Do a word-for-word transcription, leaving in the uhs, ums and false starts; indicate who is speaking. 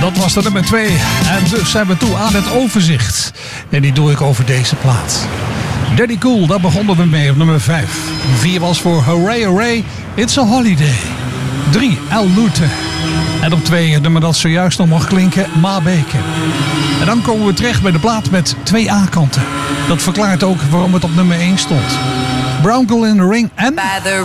Speaker 1: Dat was de nummer twee. En dus zijn we toe aan het overzicht. En die doe ik over deze plaat. Daddy Cool, daar begonnen we mee op nummer vijf. vier was voor Hooray Hooray, It's a Holiday. drie, Al Luther. En op twee, het nummer dat zojuist nog mag klinken, Ma Beke. En dan komen we terecht bij de plaat met twee A-kanten. Dat verklaart ook waarom het op nummer één stond. Brown Girl in the Ring en...
Speaker 2: By the